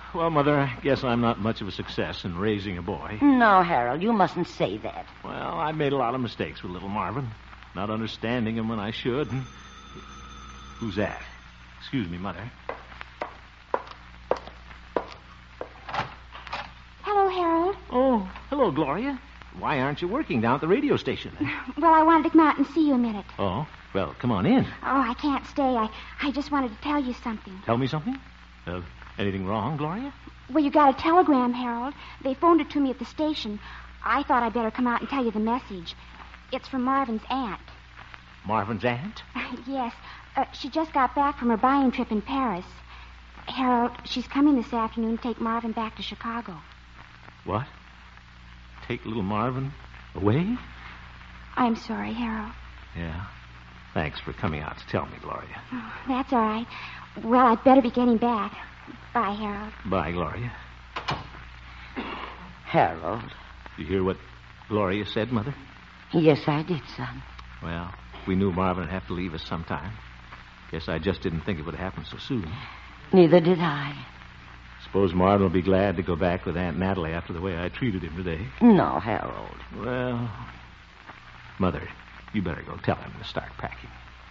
Well, Mother, I guess I'm not much of a success in raising a boy. No, Harold, you mustn't say that. Well, I made a lot of mistakes with little Marvin, not understanding him when I should. And... Who's that? Excuse me, Mother. Hello, Harold. Oh, hello, Gloria. Why aren't you working down at the radio station? Well, I wanted to come out and see you a minute. Oh, well, come on in. Oh, I can't stay. I just wanted to tell you something. Tell me something? Anything wrong, Gloria? Well, you got a telegram, Harold. They phoned it to me at the station. I thought I'd better come out and tell you the message. It's from Marvin's aunt. Marvin's aunt? Yes. She just got back from her buying trip in Paris. Harold, she's coming this afternoon to take Marvin back to Chicago. What? Take little Marvin away? I'm sorry, Harold. Yeah. Thanks for coming out to tell me, Gloria. Oh, that's all right. Well, I'd better be getting back. Bye, Harold. Bye, Gloria. Harold. You hear what Gloria said, Mother? Yes, I did, son. Well, we knew Marvin would have to leave us sometime. Guess I just didn't think it would happen so soon. Neither did I. Suppose Marvin will be glad to go back with Aunt Natalie after the way I treated him today. No, Harold. Well, Mother, you better go tell him to start packing.